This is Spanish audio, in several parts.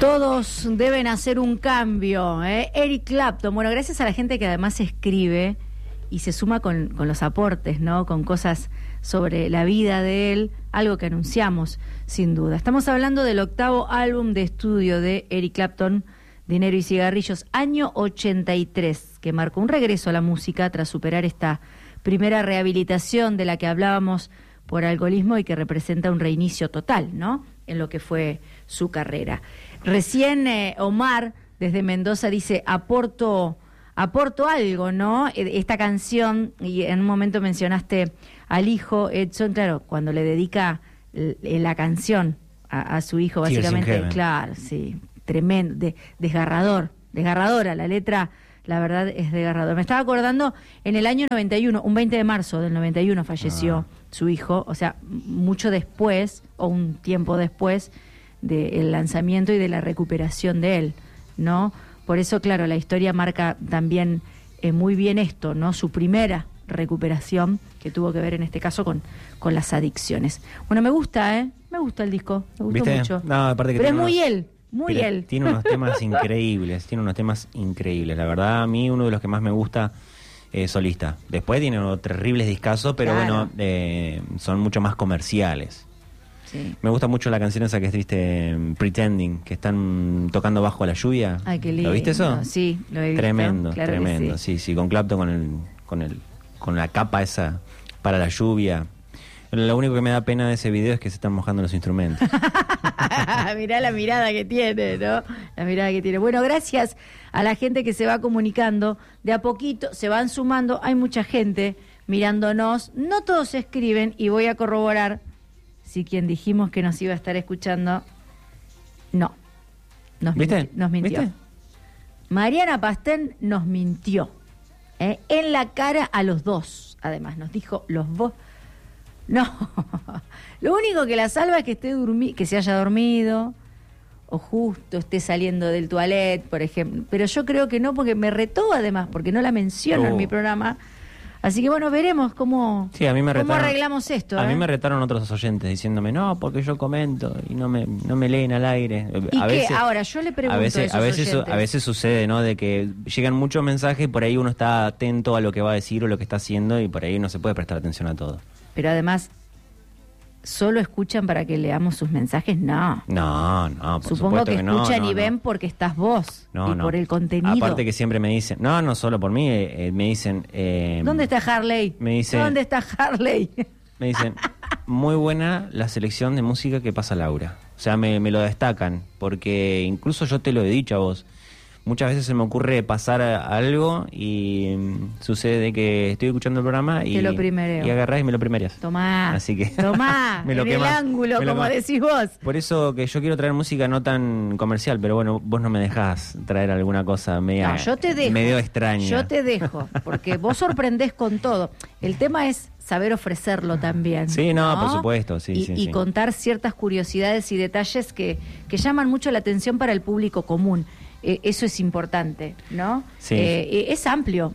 Todos deben hacer un cambio, ¿eh? Eric Clapton, bueno, gracias a la gente que además escribe y se suma con los aportes, ¿no? Con cosas sobre la vida de él, algo que anunciamos, sin duda. Estamos hablando del 8º álbum de estudio de Eric Clapton, Dinero y Cigarrillos, año 83, que marcó un regreso a la música tras superar esta primera rehabilitación de la que hablábamos por alcoholismo y que representa un reinicio total, ¿no?, en lo que fue su carrera. Recién Omar, desde Mendoza, dice, aporto algo, ¿no? Esta canción, y en un momento mencionaste al hijo Edson, claro, cuando le dedica la canción a su hijo, básicamente, claro, sí, tremendo, desgarradora la letra, la verdad es desgarradora. Me estaba acordando, en el año 91, un 20 de marzo del 91 falleció su hijo, o sea, mucho después, o un tiempo después del lanzamiento y de la recuperación de él, ¿no? Por eso, claro, la historia marca también muy bien esto, ¿no? Su primera recuperación, que tuvo que ver en este caso con las adicciones. Bueno, me gusta el disco, me gustó mucho. No, aparte que pero es muy él. Muy él. Tiene unos temas increíbles, La verdad, a mí uno de los que más me gusta es solista. Después tiene unos terribles discazos, pero claro, bueno, son mucho más comerciales. Sí. Me gusta mucho la canción esa que viste, Pretending, que están tocando bajo la lluvia. Ay, qué lindo. ¿Lo viste eso? Sí, lo he visto. Tremendo, claro, tremendo. Sí, con Clapton con la capa esa para la lluvia. Lo único que me da pena de ese video es que se están mojando los instrumentos. Mirá la mirada que tiene, ¿no? La mirada que tiene. Bueno, gracias a la gente que se va comunicando. De a poquito se van sumando. Hay mucha gente mirándonos. No todos escriben y voy a corroborar si quien dijimos que nos iba a estar escuchando, no. Nos mintió. ¿Viste? Mariana Pastén nos mintió. En la cara a los dos. Además, nos dijo los dos. No, lo único que la salva es que que se haya dormido o justo esté saliendo del toilet, por ejemplo. Pero yo creo que no, porque me retó además, porque no la menciono en mi programa. Así que bueno, veremos cómo arreglamos esto. A mí me retaron otros oyentes diciéndome, no, porque yo comento y no me leen al aire. ¿Y qué? Ahora, yo le pregunto a veces sucede, ¿no?, de que llegan muchos mensajes y por ahí uno está atento a lo que va a decir o lo que está haciendo y por ahí no se puede prestar atención a todo. Pero además, ¿solo escuchan para que leamos sus mensajes? No. No, por Supongo supuesto que escuchan no, y ven porque estás vos y por el contenido. Aparte que siempre me dicen, no solo por mí, me dicen... ¿Dónde está Harley? ¿Dónde está Harley? Me dicen, muy buena la selección de música que pasa Laura. O sea, me lo destacan, porque incluso yo te lo he dicho a vos. Muchas veces se me ocurre pasar algo y sucede que estoy escuchando el programa y agarrás y me lo primerías. Tomá, así que me lo en el ángulo, como decís vos. Por eso que yo quiero traer música no tan comercial, pero bueno, vos no me dejás traer alguna cosa medio extraña. Yo te dejo, porque vos sorprendés con todo. El tema es saber ofrecerlo también. Sí, no, por supuesto, y contar ciertas curiosidades y detalles que llaman mucho la atención para el público común. Eso es importante, ¿no? Sí. Es amplio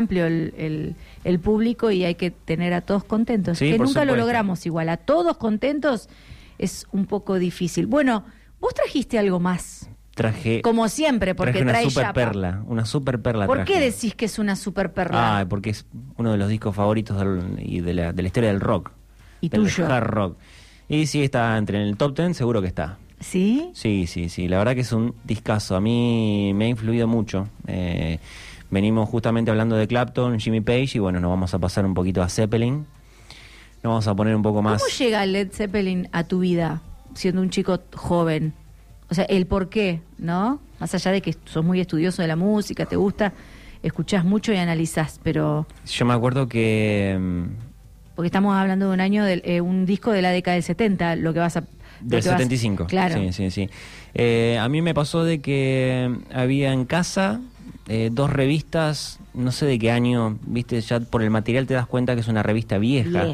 el público y hay que tener a todos contentos. Sí, que nunca supuesto. lo logramos igual. A todos contentos es un poco difícil. Bueno, vos trajiste algo más. Traje, como siempre, porque una trae super perla. ¿Por qué decís que es una super perla? Porque es uno de los discos favoritos de la historia del rock. ¿Y del tuyo? Hard rock. Y sí, está entre el top 10, seguro que está. ¿Sí? Sí. La verdad que es un discazo. A mí me ha influido mucho. Venimos justamente hablando de Clapton, Jimmy Page, y bueno, nos vamos a pasar un poquito a Zeppelin. Nos vamos a poner un poco más... ¿Cómo llega Led Zeppelin a tu vida, siendo un chico joven? O sea, el por qué, ¿no? Más allá de que sos muy estudioso de la música, te gusta, escuchás mucho y analizás, pero... Yo me acuerdo que... Porque estamos hablando de un año, un disco de la década del 70, lo que vas a... Del 75. Claro. Sí. A mí me pasó de que había en casa 2 revistas, no sé de qué año, viste, ya por el material te das cuenta que es una revista vieja.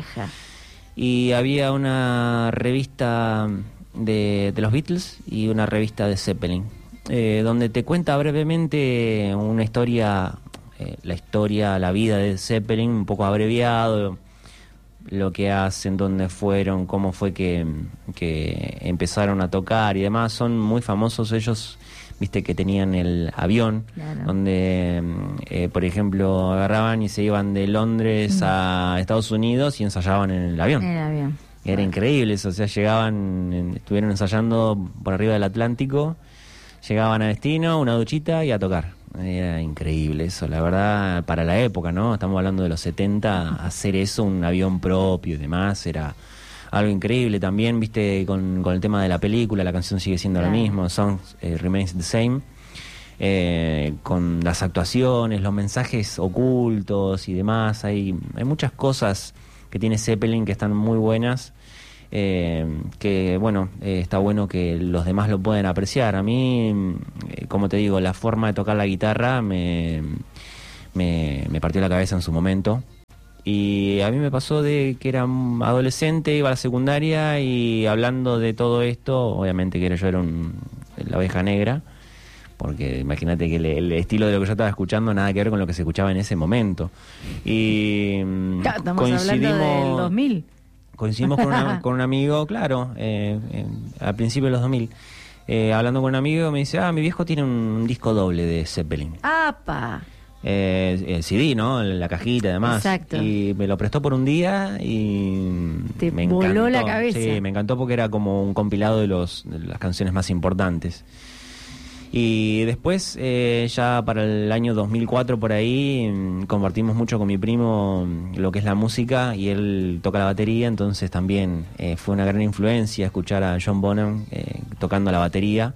Y había una revista de los Beatles y una revista de Zeppelin, donde te cuenta brevemente una historia, la vida de Zeppelin, un poco abreviado. lo que hacen, dónde fueron, cómo fue que empezaron a tocar y demás. Son muy famosos ellos, viste que tenían el avión, claro, donde, por ejemplo, agarraban y se iban de Londres a Estados Unidos y ensayaban en el avión. En el avión. Era increíble eso, o sea, estuvieron ensayando por arriba del Atlántico, llegaban a destino, una duchita y a tocar. Era increíble eso, la verdad, para la época, ¿no? Estamos hablando de los 70, hacer eso, un avión propio y demás, era algo increíble también, viste, con el tema de la película, la canción sigue siendo claro, la misma, Songs Remains the Same, con las actuaciones, los mensajes ocultos y demás, hay muchas cosas que tiene Zeppelin que están muy buenas, que bueno, está bueno que los demás lo pueden apreciar. A mí, como te digo, la forma de tocar la guitarra me partió la cabeza en su momento. Y a mí me pasó de que era adolescente, iba a la secundaria y hablando de todo esto, obviamente que yo era la oveja negra, porque imagínate que el estilo de lo que yo estaba escuchando nada que ver con lo que se escuchaba en ese momento. Y estamos hablando del 2000. Coincidimos con un amigo, claro, al principio de los 2000. Hablando con un amigo me dice, mi viejo tiene un disco doble de Zeppelin. ¡Apa! El CD, ¿no? La cajita y demás. Exacto. Y me lo prestó por un día y te me voló encantó. La cabeza. Sí, me encantó porque era como un compilado de las canciones más importantes. Y después, ya para el año 2004 por ahí, compartimos mucho con mi primo lo que es la música y él toca la batería, entonces también fue una gran influencia escuchar a John Bonham tocando la batería.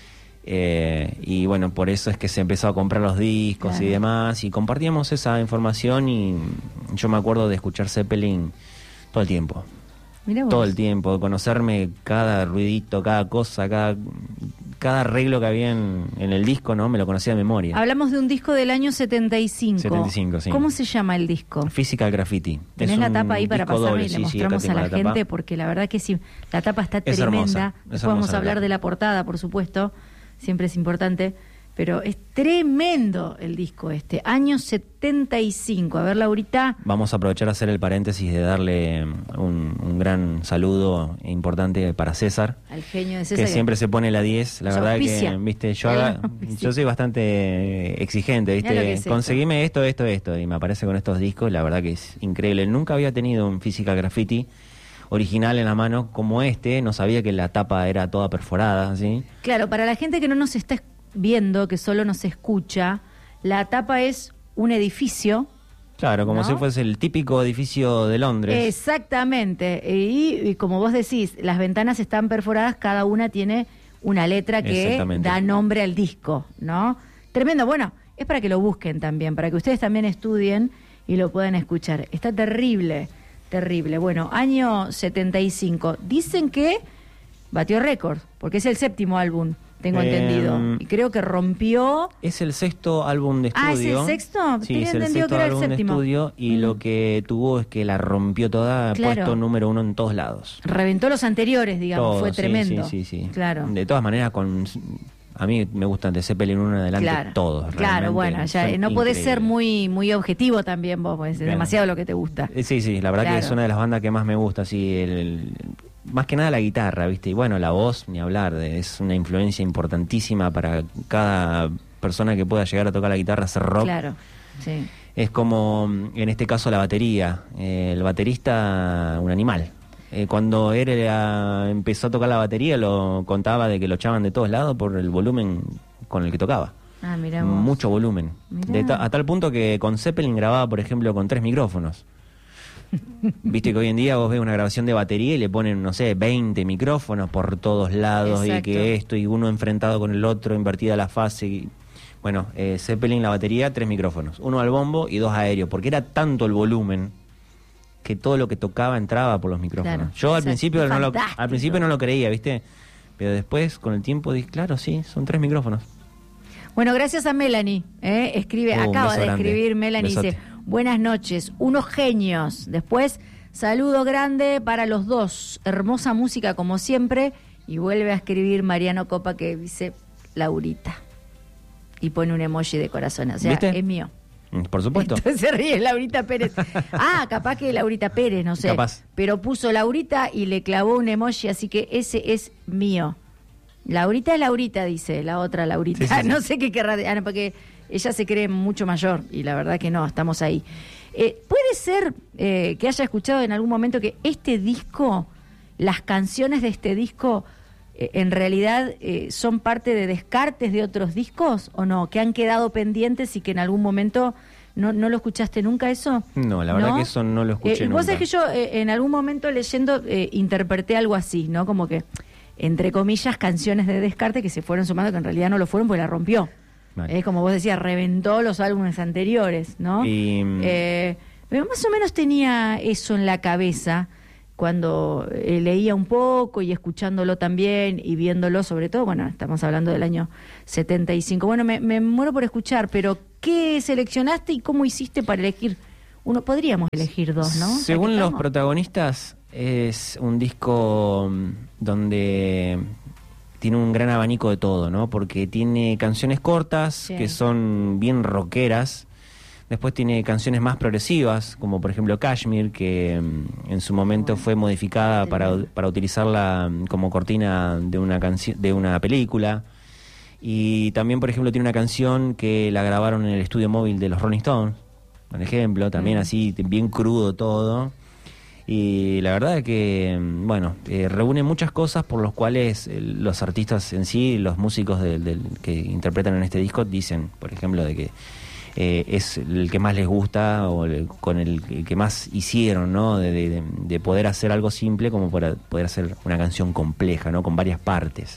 Y bueno, por eso es que se empezó a comprar los discos, claro, y demás, y compartíamos esa información y yo me acuerdo de escuchar Zeppelin todo el tiempo. Todo el tiempo, de conocerme cada ruidito, cada cosa, cada arreglo que había en el disco, ¿no? Me lo conocía de memoria. Hablamos de un disco del año 75. 75, sí. ¿Cómo se llama el disco? Physical Graffiti. Tenés la tapa ahí para pasarme doble, y le mostramos a la gente, porque la verdad que sí, la tapa está es tremenda. Hermosa, Después vamos a hablar de la portada, por supuesto, siempre es importante, pero es tremendo el disco año 75. A ver, Laurita. Vamos a aprovechar a hacer el paréntesis de darle un gran saludo importante para César. Al genio de César. Que siempre se pone la 10. La verdad que, viste, yo soy bastante exigente, viste. Conseguime esto. Y me aparece con estos discos, la verdad que es increíble. Nunca había tenido un Physical Graffiti original en la mano como no sabía que la tapa era toda perforada, ¿sí? Claro, para la gente que no nos está viendo, que solo nos escucha, la tapa es un edificio. Claro, como si fuese el típico edificio de Londres. Exactamente, y como vos decís, las ventanas están perforadas, cada una tiene una letra que da nombre al disco, ¿no? Tremendo, bueno, es para que lo busquen también, para que ustedes también estudien y lo puedan escuchar. Está terrible. Bueno, año 75. Dicen que batió récord, porque es el 7º álbum, tengo entendido. Y creo que rompió... Es el 6º álbum de estudio. ¿Es el 6º? Sí, es el 6º álbum de estudio y lo que tuvo es que la rompió toda, puesto número 1 en todos lados. Reventó los anteriores, digamos, todo, fue tremendo. Sí. Claro. De todas maneras, a mí me gustan de Zeppelin 1 en adelante todos. Claro, bueno, ya no podés ser muy objetivo también vos, pues es demasiado lo que te gusta. Sí, la verdad que es una de las bandas que más me gusta, más que nada la guitarra, ¿viste? Y bueno, la voz, ni hablar, es una influencia importantísima para cada persona que pueda llegar a tocar la guitarra, hacer rock. Claro, sí. Es como, en este caso, la batería. El baterista, un animal. Cuando él empezó a tocar la batería, lo contaba de que lo echaban de todos lados por el volumen con el que tocaba. Mirá vos. Mucho volumen. A tal punto que con Zeppelin grababa, por ejemplo, con 3 micrófonos. Viste que hoy en día vos ves una grabación de batería y le ponen, no sé, 20 micrófonos por todos lados. Exacto. Y que esto, y uno enfrentado con el otro, invertida la fase. Bueno, Zeppelin, la batería, 3 micrófonos. 1 al bombo y 2 aéreos, porque era tanto el volumen que todo lo que tocaba entraba por los micrófonos. Claro, yo al principio no lo creía, ¿viste? Pero después, con el tiempo, dije, claro, sí, son 3 micrófonos. Bueno, gracias a Melanie, acaba de escribir Melanie, dice, buenas noches, unos genios. Después, saludo grande para los dos, hermosa música como siempre, y vuelve a escribir Mariano Copa que dice, Laurita, y pone un emoji de corazón, o sea, ¿viste? Es mío. Por supuesto. Entonces se ríe Laurita Pérez. Capaz que Laurita Pérez, no sé. Capaz. Pero puso Laurita y le clavó un emoji, así que ese es mío. Laurita es Laurita, dice la otra Laurita. Sí. No sé qué querrá. No, porque ella se cree mucho mayor y la verdad que no, estamos ahí. ¿Puede ser que haya escuchado en algún momento que este disco, las canciones de este disco, en realidad son parte de descartes de otros discos o no? ¿Que han quedado pendientes y que en algún momento no lo escuchaste nunca eso? No, la verdad que eso no lo escuché nunca. Vos sabés que yo en algún momento leyendo interpreté algo así, ¿no? Como que, entre comillas, canciones de descarte que se fueron sumando, que en realidad no lo fueron porque la rompió. Vale. Como vos decías, reventó los álbumes anteriores, ¿no? Pero más o menos tenía eso en la cabeza cuando leía un poco y escuchándolo también y viéndolo, sobre todo, bueno, estamos hablando del año 75. Bueno, me muero por escuchar, pero ¿qué seleccionaste y cómo hiciste para elegir? Podríamos elegir dos, ¿no? Según los protagonistas, es un disco donde tiene un gran abanico de todo, ¿no? Porque tiene canciones cortas, que son bien rockeras. Después tiene canciones más progresivas, como por ejemplo Kashmir, que en su momento fue modificada para utilizarla como cortina de una película. Y también, por ejemplo, tiene una canción que la grabaron en el estudio móvil de los Rolling Stones, por ejemplo, también así, bien crudo todo. Y la verdad es que, bueno, reúne muchas cosas por las cuales los artistas en sí, los músicos que interpretan en este disco, dicen, por ejemplo, de que es el que más les gusta o con el que más hicieron, ¿no? De poder hacer algo simple como para poder hacer una canción compleja, ¿no? Con varias partes.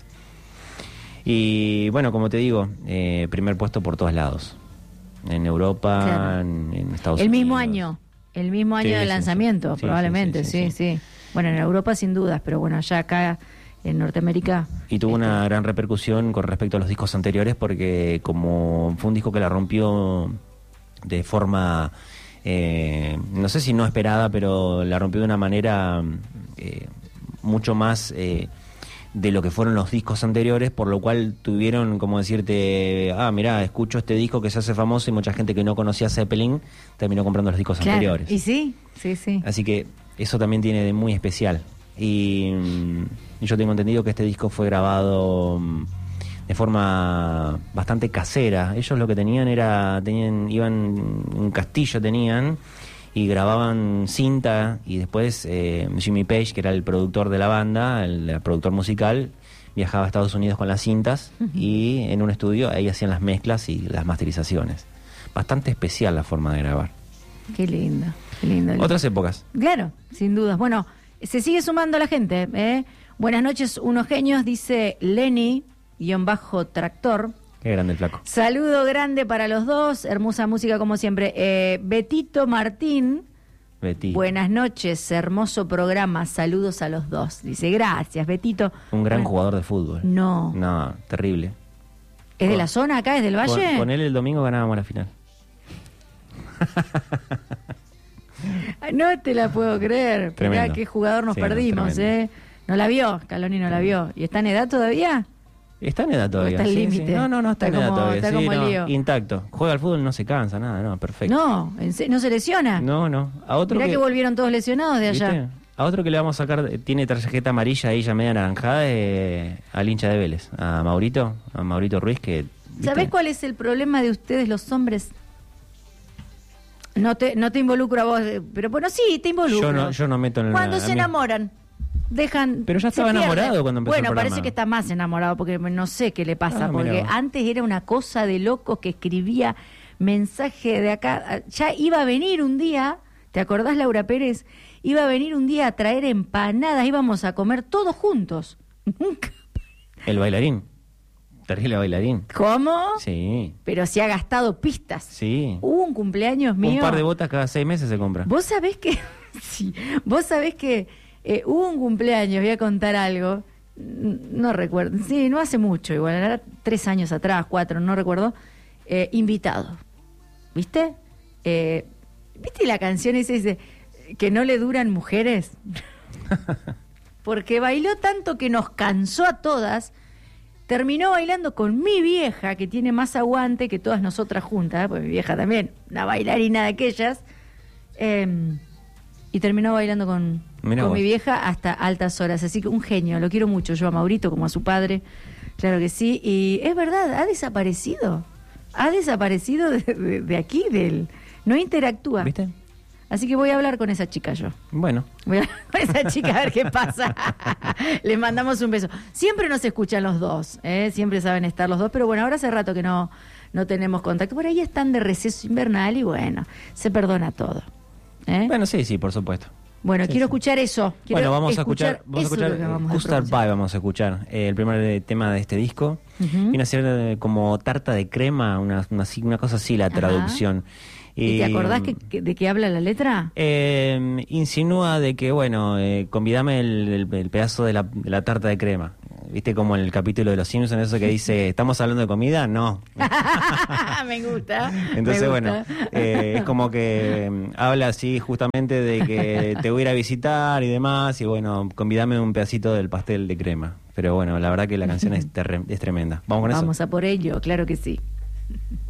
Y bueno, como te digo, primer puesto por todos lados. En Europa, claro. en Estados Unidos. El mismo año de lanzamiento, probablemente, sí. Bueno, en Europa sin dudas, pero bueno, ya acá en Norteamérica. Y tuvo una gran repercusión con respecto a los discos anteriores, porque como fue un disco que la rompió de forma, no sé si no esperada, pero la rompió de una manera mucho más de lo que fueron los discos anteriores, por lo cual tuvieron como decirte, mirá, escucho este disco que se hace famoso, y mucha gente que no conocía a Zeppelin terminó comprando los discos anteriores. Y sí. Así que eso también tiene de muy especial. Y yo tengo entendido que este disco fue grabado de forma bastante casera. Ellos lo que tenían iban un castillo y grababan cinta, y después Jimmy Page, que era el productor de la banda, el productor musical, viajaba a Estados Unidos con las cintas y en un estudio ahí hacían las mezclas y las masterizaciones. Bastante especial la forma de grabar. Qué lindo. Otras épocas. Claro, sin dudas. Bueno, se sigue sumando la gente, ¿eh? Buenas noches, unos genios, dice Lenny-Tractor. Qué grande el flaco. Saludo grande para los dos, hermosa música como siempre. Betito Martín. Buenas noches, hermoso programa, saludos a los dos. Dice, gracias, Betito. Un gran jugador de fútbol. No, terrible. ¿Es de la zona acá, es del Valle? Con él el domingo ganábamos la final. No te la puedo creer. Mirá qué jugador nos perdimos, No la vio, Scaloni no la vio. ¿Y está en edad todavía? Está en edad todavía. Está el límite. No, está en edad todavía. Está como el lío. Intacto. Juega al fútbol, no se cansa, nada, perfecto. No se lesiona. No. A otro Mirá que volvieron todos lesionados de allá. ¿Viste? A otro que le vamos a sacar, tiene tarjeta amarilla ahí ya media anaranjada, al hincha de Vélez, a Maurito Ruiz, que... ¿viste? ¿Sabés cuál es el problema de ustedes los hombres? No te involucro a vos, pero bueno, sí, te involucro. Yo no meto en el... Cuando se enamoran, dejan... Pero ya estaba enamorado cuando empezó el programa. Bueno, parece que está más enamorado, porque no sé qué le pasa, porque antes era una cosa de locos que escribía mensaje de acá. Ya iba a venir un día, ¿te acordás, Laura Pérez? Iba a venir un día a traer empanadas, íbamos a comer todos juntos. El bailarín. Terrible bailarín. ¿Cómo? Sí. Pero se ha gastado pistas. Sí. Hubo un cumpleaños mío. Un par de botas cada 6 meses se compra. Vos sabés que... sí. Vos sabés que hubo un cumpleaños, voy a contar algo. No recuerdo. Sí, no hace mucho igual. Era 3 años atrás, 4, no recuerdo. Invitado. ¿Viste? ¿Viste la canción esa dice que no le duran mujeres? Porque bailó tanto que nos cansó a todas. terminó bailando con mi vieja, que tiene más aguante que todas nosotras juntas, porque mi vieja también, una bailarina de aquellas, y terminó bailando con mi vieja hasta altas horas. Así que un genio, lo quiero mucho yo a Maurito como a su padre, claro que sí. Y es verdad, ha desaparecido de aquí, no interactúa. ¿Viste? Así que voy a hablar con esa chica yo. Bueno. Voy a hablar con esa chica a ver qué pasa. Les mandamos un beso. Siempre nos escuchan los dos, siempre saben estar los dos, pero bueno, ahora hace rato que no tenemos contacto. Por ahí están de receso invernal y bueno, se perdona todo. Bueno, sí, por supuesto. Bueno, sí, quiero escuchar eso. Bueno, vamos a escuchar Custard Pie, vamos a escuchar el primer tema de este disco. Viene a ser como tarta de crema, una cosa así la traducción. ¿Y te acordás de qué habla la letra? Insinúa de que, bueno, convidame el pedazo de la tarta de crema. ¿Viste como en el capítulo de Los Simpsons eso que dice, ¿estamos hablando de comida? No. Me gusta. Entonces, bueno, es como que habla así justamente de que te voy a ir a visitar y demás, y bueno, convidame un pedacito del pastel de crema. Pero bueno, la verdad que la canción es tremenda. ¿Vamos con eso? Vamos a por ello, claro que sí.